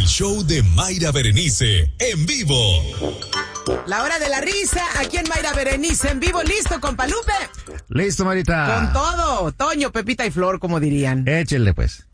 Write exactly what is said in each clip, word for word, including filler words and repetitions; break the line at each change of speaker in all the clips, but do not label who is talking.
show de Mayra Berenice, en vivo.
La hora de la risa, aquí en Mayra Berenice, en vivo. ¿Listo, compa Lupe?
Listo, Marita.
Con todo. Toño, Pepita y Flor, como dirían.
Échenle, pues.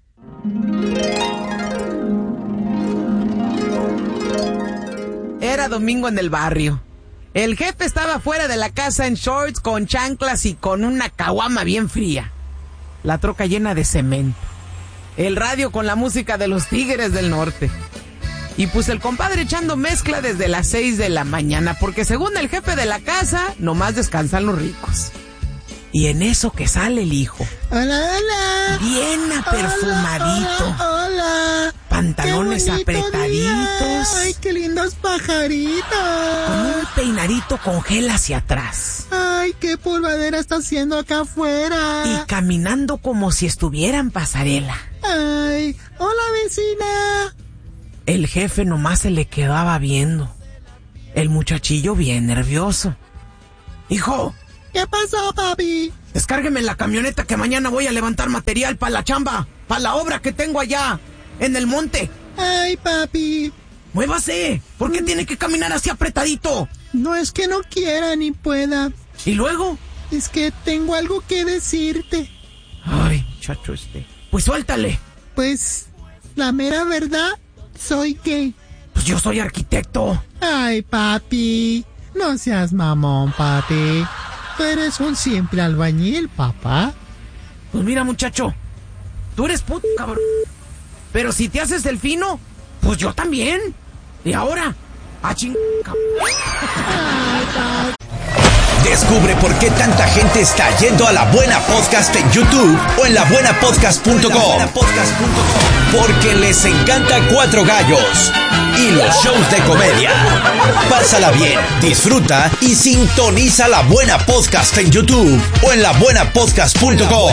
Era domingo en el barrio. El jefe estaba fuera de la casa en shorts, con chanclas y con una caguama bien fría. La troca llena de cemento. El radio con la música de los Tigres del Norte. Y pues el compadre echando mezcla desde las seis de la mañana, porque según el jefe de la casa, nomás descansan los ricos. Y en eso que sale el hijo.
Hola, hola.
Bien aperfumadito.
Hola, hola, hola.
Pantalones apretaditos.
Día. Ay, qué lindos pajaritos.
Con un peinadito con gel hacia atrás.
Ay, qué polvadera está haciendo acá afuera.
Y caminando como si estuviera en pasarela.
Ay, hola, vecina.
El jefe nomás se le quedaba viendo. El muchachillo bien nervioso. Hijo.
¿Qué pasó, papi?
Descárgueme la camioneta que mañana voy a levantar material para la chamba, para la obra que tengo allá, en el monte.
Ay, papi.
Muévase. ¿Por qué mm. tiene que caminar así apretadito?
No es que no quiera ni pueda.
¿Y luego?
Es que tengo algo que decirte.
Ay, muchacho este. Pues suéltale.
Pues, la mera verdad, soy gay.
Pues yo soy arquitecto.
Ay, papi. No seas mamón, papi. Tú eres un simple albañil, papá.
Pues mira, muchacho, tú eres puto, cabrón. Pero si te haces el fino, pues yo también. Y ahora, a ching...
Descubre por qué tanta gente está yendo a La Buena Podcast en YouTube o en la buena podcast punto com. Porque les encanta Cuatro Gallos y los shows de comedia. Pásala bien, disfruta y sintoniza La Buena Podcast en YouTube o en la buena podcast punto com.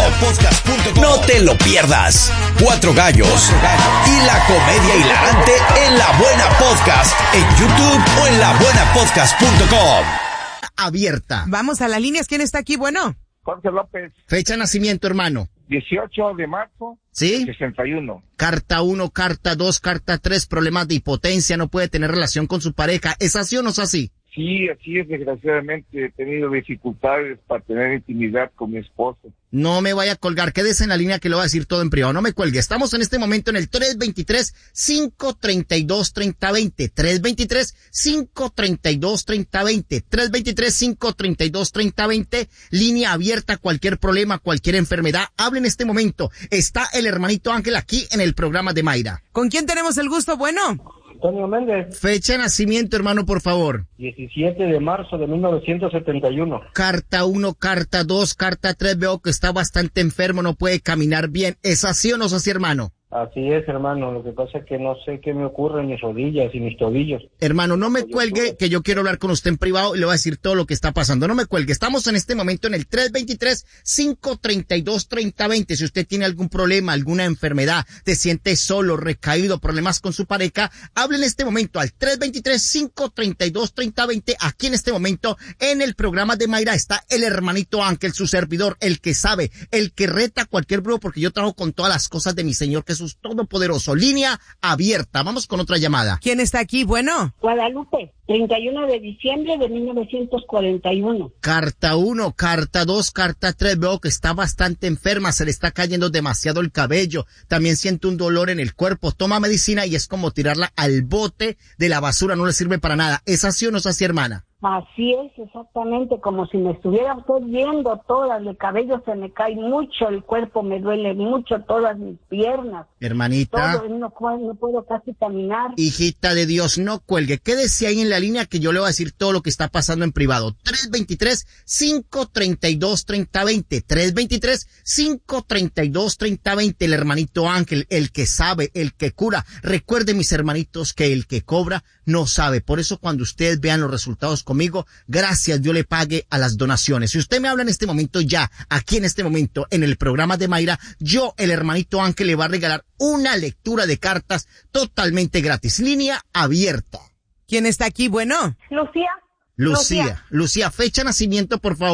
No te lo pierdas. Cuatro Gallos y la comedia hilarante en La Buena Podcast en YouTube o en la buena podcast punto com.
Abierta.
Vamos a las líneas. ¿Quién está aquí? Bueno.
Jorge López.
Fecha de nacimiento, hermano.
dieciocho de marzo.
¿Sí?
sesenta y uno.
Carta uno, carta dos, carta tres, problemas de impotencia, no puede tener relación con su pareja. ¿Es así o no es así?
Sí, así es. Desgraciadamente he tenido dificultades para tener intimidad con mi esposo.
No me vaya a colgar, quédese en la línea que le voy a decir todo en privado, no me cuelgue. Estamos en este momento en el tres veintitrés, cinco treinta y dos, treinta veinte, tres veintitrés, cinco treinta y dos, treinta veinte, tres veintitrés, cinco treinta y dos, treinta veinte, línea abierta, cualquier problema, cualquier enfermedad, hable en este momento. Está el hermanito Ángel aquí en el programa de Mayra.
¿Con quién tenemos el gusto? Bueno.
Antonio Méndez.
Fecha de nacimiento, hermano, por favor.
diecisiete de marzo de mil novecientos setenta y uno.
Carta uno, carta dos, carta tres, veo que está bastante enfermo, no puede caminar bien. ¿Es así o no es así, hermano?
Así es, hermano. Lo que pasa es que no sé qué me ocurre en mis rodillas y mis tobillos.
Hermano, no me cuelgue, que yo quiero hablar con usted en privado y le voy a decir todo lo que está pasando. No me cuelgue. Estamos en este momento en el tres veintitrés, cinco treinta y dos, treinta veinte. Si usted tiene algún problema, alguna enfermedad, te siente solo, recaído, problemas con su pareja, hable en este momento al tres veintitrés, cinco treinta y dos, treinta veinte. Aquí en este momento, en el programa de Mayra, está el hermanito Ángel, su servidor, el que sabe, el que reta a cualquier brujo, porque yo trabajo con todas las cosas de mi Señor Jesús Todopoderoso. Línea abierta. Vamos con otra llamada.
¿Quién está aquí? Bueno.
Guadalupe, treinta y uno de diciembre de mil novecientos cuarenta y uno.
Carta uno, carta dos, carta tres. Veo que está bastante enferma, se le está cayendo demasiado el cabello. También siente un dolor en el cuerpo. Toma medicina y es como tirarla al bote de la basura, no le sirve para nada. ¿Es así o no es así, hermana?
Así es, exactamente, como si me estuviera usted viendo todas, el cabello se me cae mucho, el cuerpo me duele mucho, todas mis piernas.
Hermanita.
Todo, no, no puedo casi caminar.
Hijita de Dios, no cuelgue, quédese ahí en la línea que yo le voy a decir todo lo que está pasando en privado. tres veintitrés, cinco treinta y dos, treinta veinte, tres veintitrés, cinco treinta y dos, treinta veinte, el hermanito Ángel, el que sabe, el que cura. Recuerden, mis hermanitos, que el que cobra no sabe. Por eso cuando ustedes vean los resultados conmigo, gracias, Dios le pague a las donaciones. Si usted me habla en este momento ya, aquí en este momento, en el programa de Mayra, yo, el hermanito Ángel, le va a regalar una lectura de cartas totalmente gratis. Línea abierta.
¿Quién está aquí? Bueno.
Lucía.
Lucía. Lucía, fecha de nacimiento, por favor.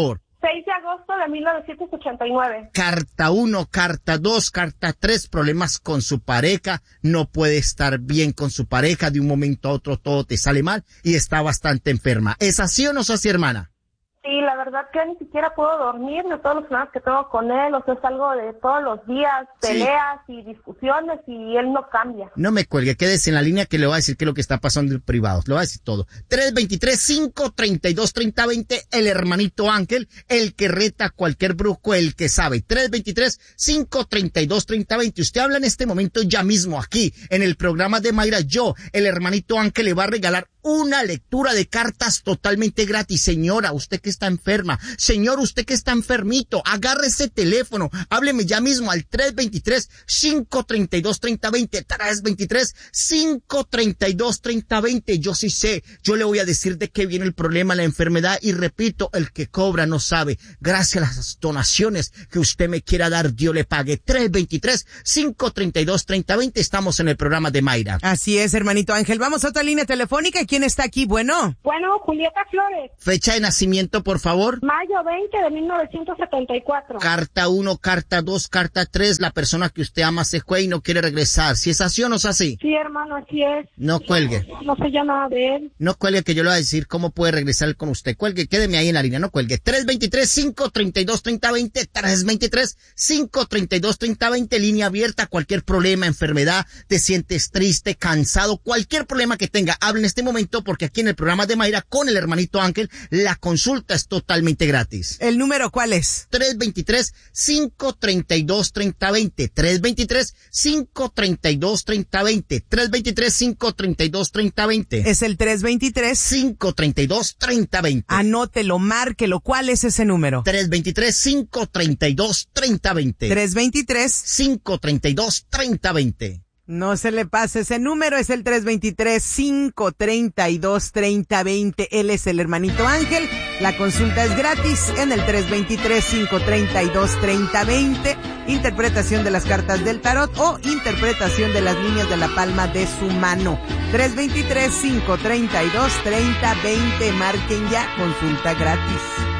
seis de agosto de mil novecientos ochenta y nueve.
Carta uno, carta dos, carta tres, problemas con su pareja, no puede estar bien con su pareja, de un momento a otro todo te sale mal y está bastante enferma. ¿Es así o no es así, hermana?
Sí, la verdad que ni siquiera puedo dormir de todos los problemas que tengo con él, o sea, es algo de todos los días, peleas sí. y discusiones, y él no cambia.
No me cuelgue, quédese en la línea que le voy a decir qué es lo que está pasando en privado, le voy a decir todo. tres veintitrés, cinco treinta y dos, treinta veinte, el hermanito Ángel, el que reta a cualquier brujo, el que sabe. tres veintitrés, cinco treinta y dos, treinta veinte, usted habla en este momento ya mismo aquí, en el programa de Mayra, yo, el hermanito Ángel, le va a regalar una lectura de cartas totalmente gratis. Señora, usted que está enferma, señor, usted que está enfermito, agarre ese teléfono, hábleme ya mismo al tres veintitrés, cinco treinta y dos, treinta veinte, tres veintitrés, cinco treinta y dos, treinta veinte. Yo sí sé, yo le voy a decir de qué viene el problema, la enfermedad, y repito, el que cobra no sabe. Gracias a las donaciones que usted me quiera dar, Dios le pague. tres veintitrés, cinco treinta y dos, treinta veinte, estamos en el programa de Mayra.
Así es, hermanito Ángel. Vamos a otra línea telefónica. ¿Quién está aquí? Bueno.
Bueno, Julieta Flores.
Fecha de nacimiento, por favor.
Mayo veinte de mil novecientos setenta y cuatro.
Carta uno, carta dos, carta tres, la persona que usted ama se fue y no quiere regresar. ¿Si es así o no es así?
Sí, hermano, así es.
No cuelgue.
No, no sé ya nada de él.
No cuelgue, que yo le voy a decir cómo puede regresar con usted. Cuelgue, quédeme ahí en la línea, no cuelgue. tres veintitrés, cinco treinta y dos, treinta veinte, tres veintitrés, cinco treinta y dos, treinta veinte, línea abierta, cualquier problema, enfermedad, te sientes triste, cansado, cualquier problema que tenga, hable en este momento, porque aquí en el programa de Mayra con el hermanito Ángel, la consulta es totalmente gratis.
¿El número cuál es?
tres veintitrés, cinco treinta y dos, treinta veinte, tres veintitrés, cinco treinta y dos, treinta veinte, tres veintitrés, cinco treinta y dos, treinta veinte.
Es el tres veintitrés,
cinco treinta y dos, treinta veinte.
Anótelo, márquelo. ¿Cuál es ese número?
tres veintitrés, cinco treinta y dos, treinta veinte.
tres veintitrés,
cinco treinta y dos, treinta veinte.
No se le pase, ese número es el tres veintitrés, cinco treinta y dos, treinta veinte. Él es el hermanito Ángel. La consulta es gratis en el tres veintitrés, cinco treinta y dos, treinta veinte. Interpretación de las cartas del tarot o interpretación de las líneas de la palma de su mano. tres veintitrés, cinco treinta y dos, treinta veinte. Marquen ya, consulta gratis.